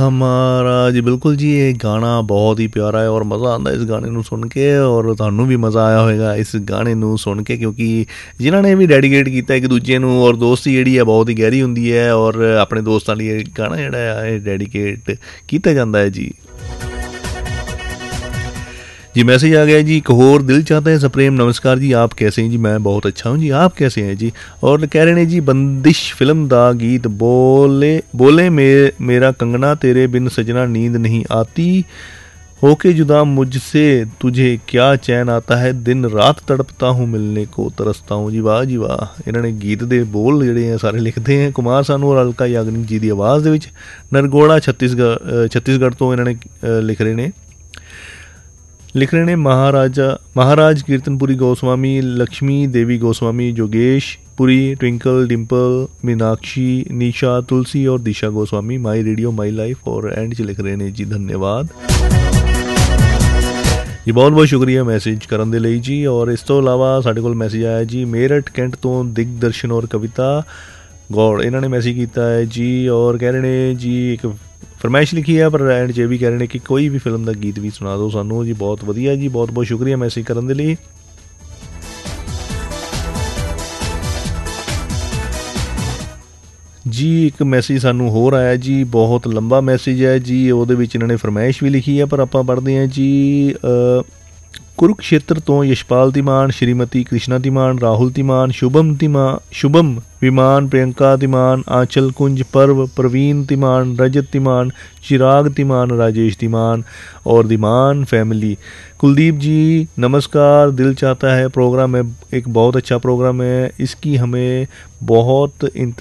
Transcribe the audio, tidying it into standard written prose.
हमारा जी बिल्कुल जी, ये गाना बहुत ही प्यारा है और मज़ा आता इस गाने ਨੂੰ ਸੁਣ ਕੇ ਔਰ ਤੁਹਾਨੂੰ ਵੀ ਮਜ਼ਾ ਆਇਆ ਹੋਵੇਗਾ ਇਸ ਗਾਣੇ ਨੂੰ ਸੁਣ ਕੇ ਕਿਉਂਕਿ ਜਿਨ੍ਹਾਂ ਨੇ ਵੀ ਡੈਡੀਕੇਟ ਕੀਤਾ ਇੱਕ ਦੂਜੇ ਨੂੰ ਔਰ ਦੋਸਤੀ ਜਿਹੜੀ ਹੈ ਬਹੁਤ ਹੀ ਗਹਿਰੀ ਹੁੰਦੀ ਹੈ ਔਰ ਆਪਣੇ ਦੋਸਤਾਂ ਲਈ ਇਹ ਗਾਣਾ ਜਿਹੜਾ ਹੈ ਇਹ ਡੈਡੀਕੇਟ ਕੀਤਾ ਜਾਂਦਾ ਹੈ ਜੀ। जी मैसेज आ गया जी, एक और दिल चाहता है सप्रेम नमस्कार जी, आप कैसे हैं जी? मैं बहुत अच्छा हूँ जी, आप कैसे हैं जी? और कह रहे हैं जी बंदिश फिल्म दा गीत बोले बोले मेरा कंगना तेरे बिन सजना नींद नहीं आती, होके जुदा मुझसे तुझे क्या चैन आता है, दिन रात तड़पता हूँ मिलने को तरसता हूँ जी। वाह जी वाह, इन्होंने गीत के बोल ਜਿਹੜੇ ਆ ਸਾਰੇ ਲਿਖਦੇ हैं कुमार सानू और अलका याग्निक जी की आवाज़ ਦੇ ਵਿੱਚ नरगोड़ा छत्तीसगढ़ ਤੋਂ ਇਹਨਾਂ ਨੇ लिख रहे हैं महाराज कीर्तनपुरी गोस्वामी, लक्ष्मी देवी गोस्वामी, जोगेश पुरी, ट्विंकल, डिम्पल, मीनाक्षी, निशा, तुलसी और दिशा गोस्वामी, माई रेडियो माई लाइफ। और एंड च लिख रहे हैं जी धन्यवाद जी, बहुत बहुत शुक्रिया मैसेज करने के लिए जी। और इस तो अलावा साढ़े को मैसेज आया जी मेरठ कैंट तो दिग्दर्शन और कविता गौड़, इन्होंने मैसेज किया है जी और कह रहे हैं जी एक फरमाइश लिखी है पर एंड च भी कह रहे हैं कि कोई भी फिल्म का गीत भी सुना दो सानू जी। बहुत वधिया जी, बहुत बहुत शुक्रिया मैसेज करने के लिए जी। एक मैसेज सानू होर आया जी, बहुत लंबा मैसेज है जी, ਉਹਦੇ ਵਿੱਚ ਇਹਨਾਂ ਨੇ फरमाइश भी लिखी है पर ਆਪਾਂ पढ़ते हैं जी। कुरुक्षेत्र तो यशपाल तिमान, श्रीमती कृष्णा तिमान, राहुल तिमान, शुभम विमान, प्रियंका तिमान, आंचल कुंज, पर्व, प्रवीण तिमान, रजत तिमान, चिराग तिमान, राजेश तिमान और तिमान फैमिली। कुलदीप जी नमस्कार, दिल चाहता है प्रोग्राम है एक बहुत अच्छा प्रोग्राम है, इसकी हमें बहुत